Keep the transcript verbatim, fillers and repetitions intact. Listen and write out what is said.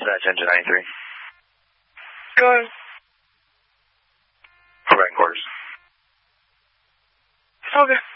Dispatch engine ninety-three. Go ahead. Correct quarters. Okay.